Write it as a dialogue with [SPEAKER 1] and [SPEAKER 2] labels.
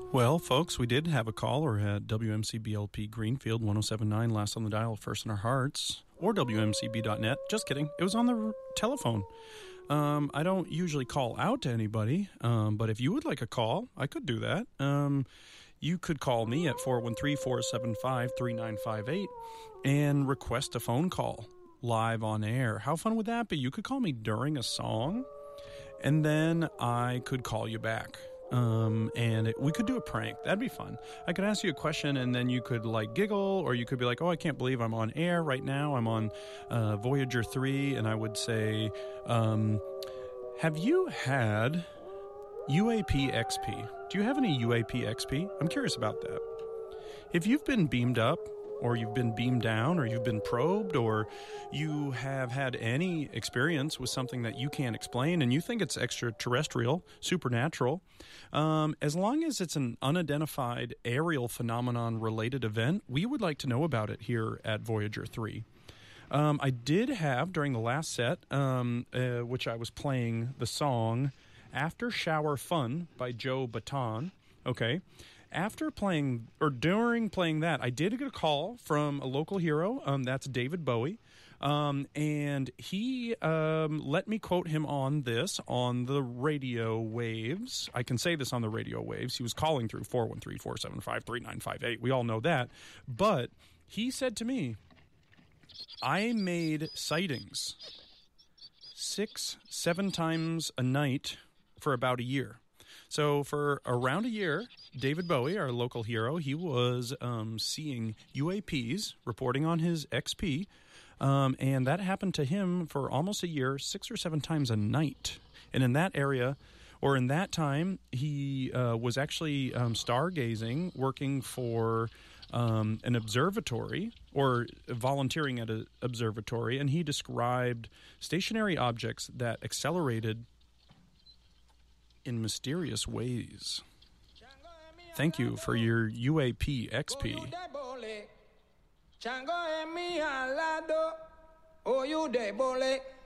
[SPEAKER 1] Well, folks, we did have a caller at WMCBLP Greenfield 107.9, last on the dial, first in our hearts, or WMCB.net. Just kidding. It was on the telephone. I don't usually call out to anybody, but if you would like a call, I could do that. You could call me at 413-475-3958 and request a phone call live on air. How fun would that be? You could call me during a song, and then I could call you back. We could do a prank. That'd be fun. I could ask you a question and then you could like giggle, or you could be like, oh, I can't believe I'm on air right now. I'm on Voyager 3. And I would say, have you had UAP XP? Do you have any UAP XP? I'm curious about that. If you've been beamed up, or you've been beamed down, or you've been probed, or you have had any experience with something that you can't explain and you think it's extraterrestrial, supernatural, as long as it's an unidentified aerial phenomenon related event, we would like to know about it here at Voyager 3. I did have, during the last set, which I was playing the song After Shower Fun by Joe Baton, okay? After playing, or during playing that, I did get a call from a local hero. That's David Bowie. And he let me quote him on this on the radio waves. I can say this on the radio waves. He was calling through 413-475-3958. We all know that. But he said to me, I made sightings 6-7 times a night for about a year. So for around a year, David Bowie, our local hero, he was seeing UAPs, reporting on his XP, and that happened to him for almost a year, 6 or 7 times a night. And in that area, or in that time, he was actually stargazing, working for an observatory, or volunteering at an observatory, and he described stationary objects that accelerated in mysterious ways. Thank you for your UAP XP.
[SPEAKER 2] Chango en mi alado, oh you de bole.